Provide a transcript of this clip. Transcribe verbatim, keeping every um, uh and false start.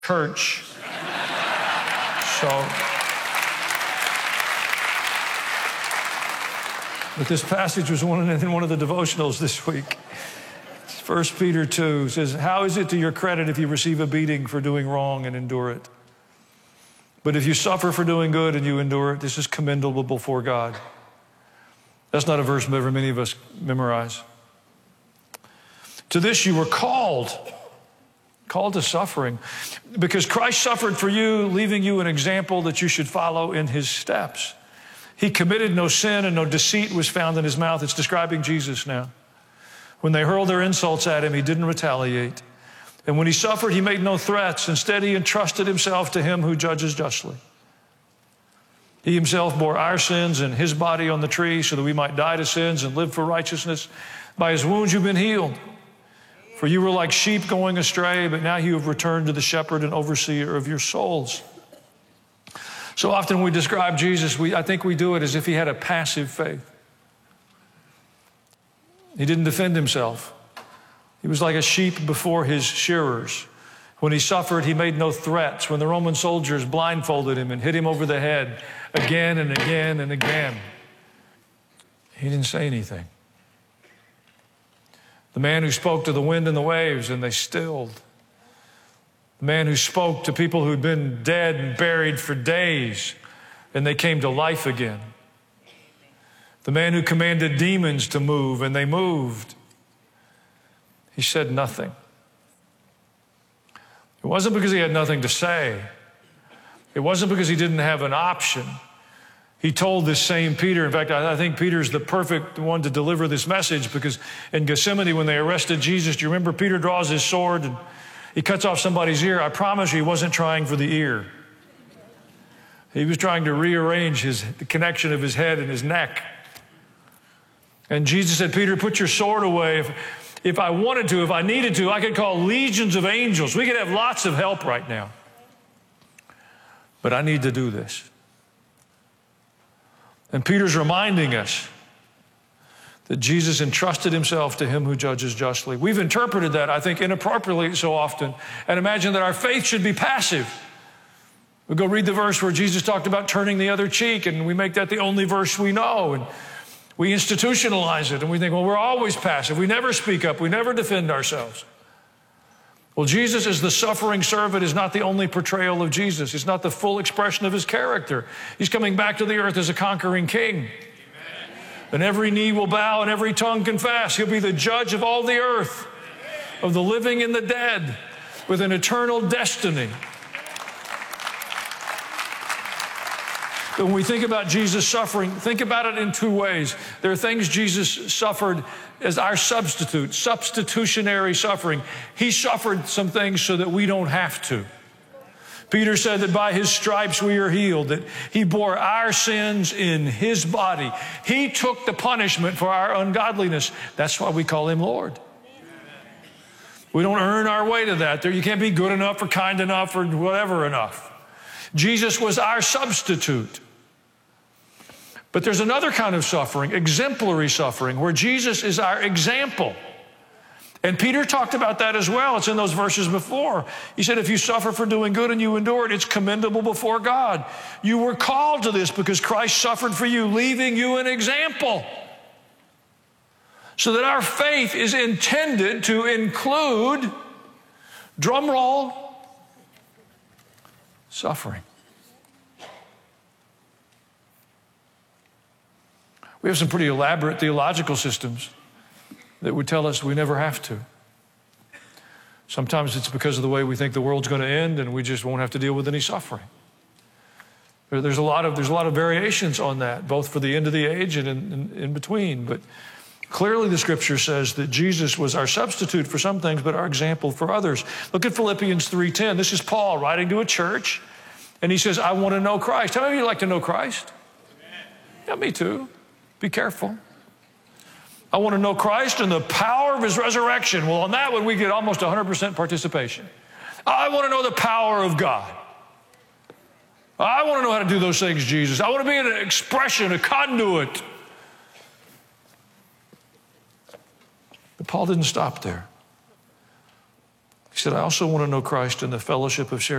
church. So, but this passage was one in one of the devotionals this week. First Peter two says, how is it to your credit if you receive a beating for doing wrong and endure it? But if you suffer for doing good and you endure it, this is commendable before God. That's not a verse very many of us memorize. To this you were called, called to suffering, because Christ suffered for you, leaving you an example that you should follow in his steps. He committed no sin and no deceit was found in his mouth. It's describing Jesus now. When they hurled their insults at him, he didn't retaliate. And when he suffered, he made no threats. Instead, he entrusted himself to him who judges justly. He himself bore our sins in his body on the tree so that we might die to sins and live for righteousness. By his wounds you've been healed. For you were like sheep going astray, but now you have returned to the shepherd and overseer of your souls. So often when we describe Jesus, we, I think we do it as if he had a passive faith. He didn't defend himself. He was like a sheep before his shearers. When he suffered, he made no threats. When the Roman soldiers blindfolded him and hit him over the head again and again and again, he didn't say anything. The man who spoke to the wind and the waves and they stilled. The man who spoke to people who'd been dead and buried for days and they came to life again. The man who commanded demons to move and they moved. He said nothing. It wasn't because he had nothing to say. It wasn't because he didn't have an option. He told this same Peter, in fact, I think Peter's the perfect one to deliver this message, because in Gethsemane when they arrested Jesus, do you remember Peter draws his sword and he cuts off somebody's ear? I promise you he wasn't trying for the ear. He was trying to rearrange his, the connection of his head and his neck. And Jesus said, Peter, put your sword away. If, if I wanted to, if I needed to, I could call legions of angels. We could have lots of help right now. But I need to do this. And Peter's reminding us that Jesus entrusted himself to him who judges justly. We've interpreted that, I think, inappropriately so often, and imagine that our faith should be passive. We go read the verse where Jesus talked about turning the other cheek, and we make that the only verse we know, and we institutionalize it, and we think, well, we're always passive. We never speak up. We never defend ourselves. Well, Jesus as the suffering servant is not the only portrayal of Jesus. It's not the full expression of his character. He's coming back to the earth as a conquering king. Amen. And every knee will bow and every tongue confess. He'll be the judge of all the earth, of the living and the dead, with an eternal destiny. But when we think about Jesus suffering, think about it in two ways. There are things Jesus suffered as our substitute, substitutionary suffering. He suffered some things so that we don't have to. Peter said that by his stripes we are healed, that he bore our sins in his body. He took the punishment for our ungodliness. That's why we call him Lord. We don't earn our way to that. You can't be good enough or kind enough or whatever enough. Jesus was our substitute. But there's another kind of suffering, exemplary suffering, where Jesus is our example. And Peter talked about that as well. It's in those verses before. He said, if you suffer for doing good and you endure it, it's commendable before God. You were called to this because Christ suffered for you, leaving you an example. So that our faith is intended to include, drum roll, suffering. We have some pretty elaborate theological systems that would tell us we never have to. Sometimes it's because of the way we think the world's going to end and we just won't have to deal with any suffering. There's a lot of, there's a lot of variations on that, both for the end of the age and in, in, in between. But clearly the scripture says that Jesus was our substitute for some things, but our example for others. Look at Philippians three ten. This is Paul writing to a church, and he says, I want to know Christ. How many of you like to know Christ? Yeah, me too. Be careful. I want to know Christ and the power of his resurrection. Well, on that one, we get almost one hundred percent participation. I want to know the power of God. I want to know how to do those things, Jesus. I want to be an expression, a conduit. But Paul didn't stop there. He said, I also want to know Christ and the fellowship of sharing